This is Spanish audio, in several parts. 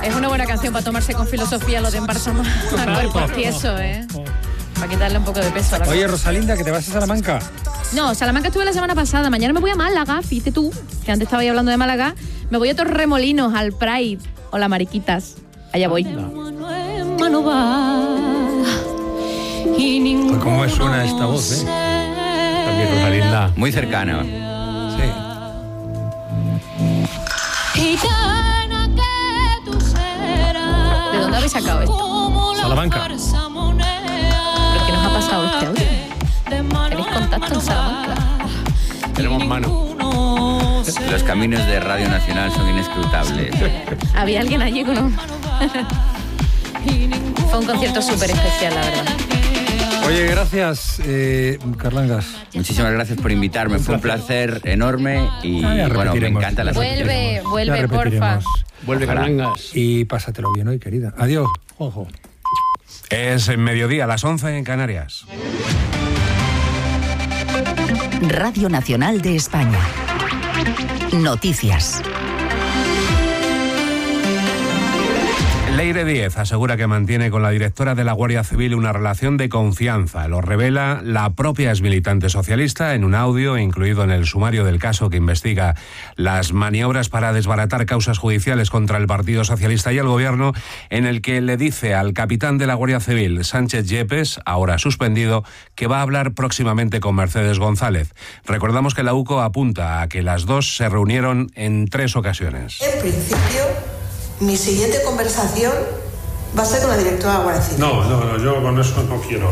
Es una buena canción para tomarse con filosofía lo de embalsamar al cuerpo tieso, para quitarle un poco de peso a la Oye, cosa. Rosalinda, ¿que te vas a Salamanca? No, Salamanca estuve la semana pasada. Mañana me voy a Málaga, fíjate tú, que antes estaba ahí hablando de Málaga. Me voy a Torremolinos, al Pride. Hola, mariquitas. Allá voy. ¿Cómo me suena esta voz, También Rosalinda. Muy cercana. Sí. ¿De dónde habéis sacado esto? Salamanca. ¿Pero qué nos ha pasado este audio? ¿Tenéis contacto en Salamanca? Tenemos mano. Los caminos de Radio Nacional son inescrutables. Había alguien allí con un... Fue un concierto súper especial, la verdad. Oye, gracias, Carlangas. Muchísimas gracias por invitarme. Fue un placer enorme y Ya bueno, me repetiremos. encanta la Vuelve, Ya porfa. repetiremos. Vuelve Carlangas. Y pásatelo bien hoy, querida. Adiós. Ojo. Es en mediodía, a las 11 en Canarias. Radio Nacional de España. Noticias. Leire Díez asegura que mantiene con la directora de la Guardia Civil una relación de confianza. Lo revela la propia exmilitante socialista en un audio incluido en el sumario del caso que investiga las maniobras para desbaratar causas judiciales contra el Partido Socialista y el Gobierno, en el que le dice al capitán de la Guardia Civil, Sánchez Yepes, ahora suspendido, que va a hablar próximamente con Mercedes González. Recordamos que la UCO apunta a que las dos se reunieron en 3 ocasiones. En principio, mi siguiente conversación va a ser con la directora de la Guardia Civil. No, yo con eso no quiero.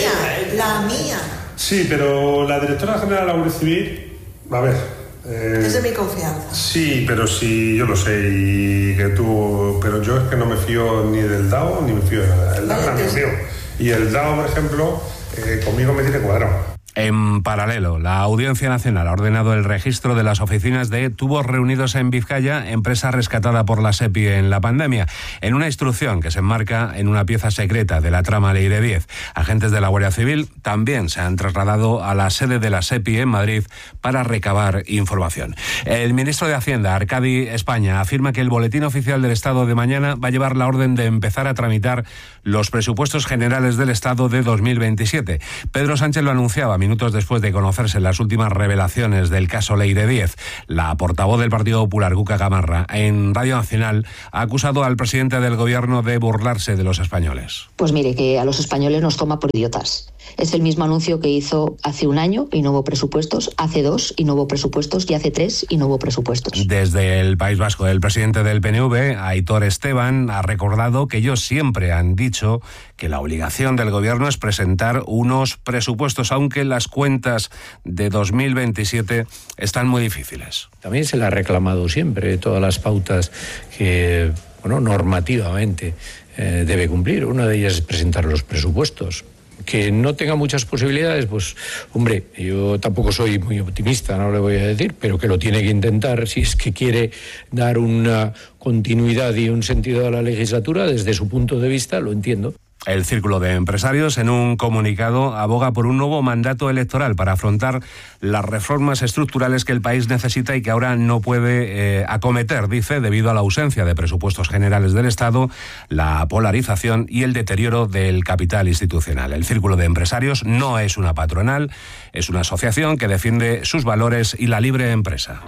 La mía. Sí, pero la directora general de la Guardia Civil, a ver... Es de mi confianza. Sí, pero sí, yo lo sé, y que tú... Pero yo es que no me fío ni del DAO, ni me fío de nada. El DAO no me fío. Y el DAO, por ejemplo, conmigo me tiene cuadrado. En paralelo, la Audiencia Nacional ha ordenado el registro de las oficinas de Tubos Reunidos en Vizcaya, empresa rescatada por la SEPI en la pandemia, en una instrucción que se enmarca en una pieza secreta de la trama Leire Díez. Agentes de la Guardia Civil también se han trasladado a la sede de la SEPI en Madrid para recabar información. El ministro de Hacienda, Arcadi España, afirma que el Boletín Oficial del Estado de mañana va a llevar la orden de empezar a tramitar los presupuestos generales del Estado de 2027. Pedro Sánchez lo anunciaba minutos después de conocerse las últimas revelaciones del caso Leire Díez. La portavoz del Partido Popular, Cuca Gamarra, en Radio Nacional ha acusado al presidente del Gobierno de burlarse de los españoles. Pues mire, que a los españoles nos toma por idiotas. Es el mismo anuncio que hizo hace 1 año y no hubo presupuestos, hace 2 y no hubo presupuestos y hace 3 y no hubo presupuestos. Desde el País Vasco, el presidente del PNV, Aitor Esteban, ha recordado que ellos siempre han dicho que la obligación del Gobierno es presentar unos presupuestos, aunque las cuentas de 2027 están muy difíciles. También se le ha reclamado siempre todas las pautas que, normativamente debe cumplir. Una de ellas es presentar los presupuestos. Que no tenga muchas posibilidades, pues, hombre, yo tampoco soy muy optimista, no le voy a decir, pero que lo tiene que intentar si es que quiere dar una continuidad y un sentido a la legislatura, desde su punto de vista, lo entiendo. El Círculo de Empresarios, en un comunicado, aboga por un nuevo mandato electoral para afrontar las reformas estructurales que el país necesita y que ahora no puede acometer, dice, debido a la ausencia de presupuestos generales del Estado, la polarización y el deterioro del capital institucional. El Círculo de Empresarios no es una patronal, es una asociación que defiende sus valores y la libre empresa.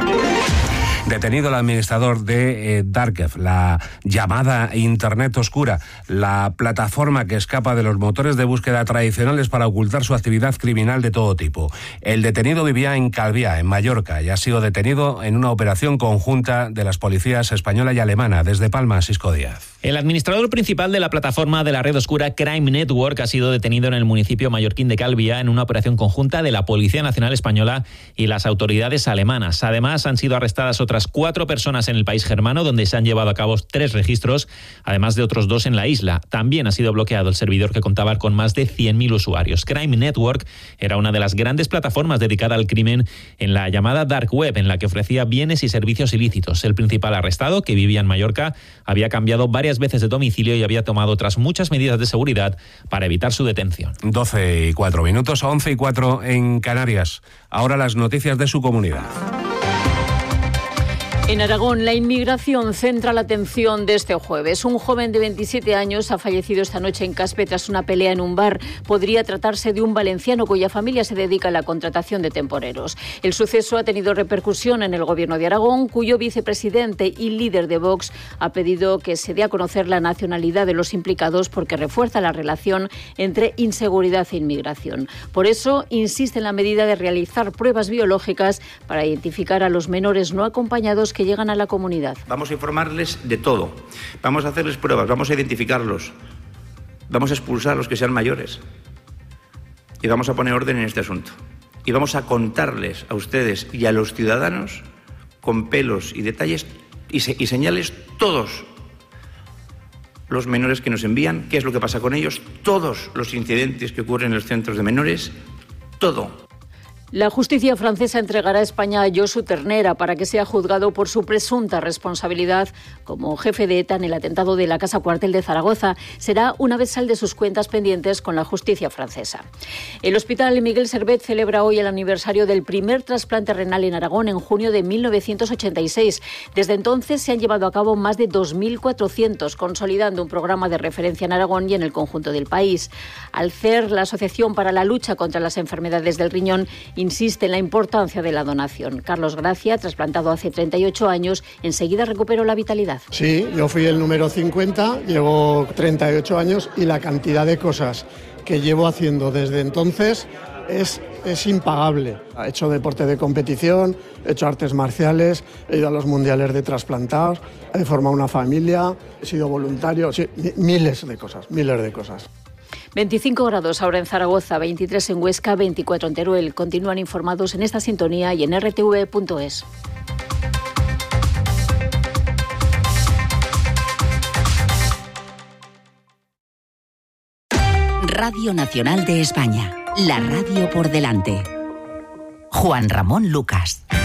Detenido el administrador de Darkef, la llamada Internet Oscura, la plataforma que escapa de los motores de búsqueda tradicionales para ocultar su actividad criminal de todo tipo. El detenido vivía en Calviá, en Mallorca, y ha sido detenido en una operación conjunta de las policías española y alemana. Desde Palma, Sisco Díaz. El administrador principal de la plataforma de la red oscura Crime Network ha sido detenido en el municipio mallorquín de Calviá en una operación conjunta de la Policía Nacional Española y las autoridades alemanas. Además, han sido arrestadas otras 4 personas en el país germano, donde se han llevado a cabo 3 registros, además de otros 2 en la isla. También ha sido bloqueado el servidor que contaba con más de 100.000 usuarios. Crime Network era una de las grandes plataformas dedicada al crimen en la llamada Dark Web, en la que ofrecía bienes y servicios ilícitos. El principal arrestado, que vivía en Mallorca, había cambiado varias veces de domicilio y había tomado otras muchas medidas de seguridad para evitar su detención. 12:04, 11:04 en Canarias. Ahora las noticias de su comunidad. En Aragón, la inmigración centra la atención de este jueves. Un joven de 27 años ha fallecido esta noche en Caspe tras una pelea en un bar. Podría tratarse de un valenciano cuya familia se dedica a la contratación de temporeros. El suceso ha tenido repercusión en el Gobierno de Aragón, cuyo vicepresidente y líder de Vox ha pedido que se dé a conocer la nacionalidad de los implicados porque refuerza la relación entre inseguridad e inmigración. Por eso, insiste en la medida de realizar pruebas biológicas para identificar a los menores no acompañados que llegan a la comunidad. Vamos a informarles de todo, vamos a hacerles pruebas, vamos a identificarlos, vamos a expulsar a los que sean mayores y vamos a poner orden en este asunto. Y vamos a contarles a ustedes y a los ciudadanos con pelos y detalles y señales todos los menores que nos envían, qué es lo que pasa con ellos, todos los incidentes que ocurren en los centros de menores, todo. La justicia francesa entregará a España a Josu Ternera para que sea juzgado por su presunta responsabilidad como jefe de ETA en el atentado de la Casa Cuartel de Zaragoza. Será una vez salde sus cuentas pendientes con la justicia francesa. El Hospital Miguel Servet celebra hoy el aniversario del primer trasplante renal en Aragón en junio de 1986. Desde entonces se han llevado a cabo más de 2.400, consolidando un programa de referencia en Aragón y en el conjunto del país. Alcer, la Asociación para la Lucha contra las Enfermedades del Riñón, insiste en la importancia de la donación. Carlos Gracia, trasplantado hace 38 años, enseguida recuperó la vitalidad. Sí, yo fui el número 50, llevo 38 años y la cantidad de cosas que llevo haciendo desde entonces es impagable. He hecho deporte de competición, he hecho artes marciales, he ido a los mundiales de trasplantados, he formado una familia, he sido voluntario, sí, miles de cosas. 25 grados ahora en Zaragoza, 23 en Huesca, 24 en Teruel. Continúan informados en esta sintonía y en rtv.es. Radio Nacional de España, la radio por delante. Juan Ramón Lucas.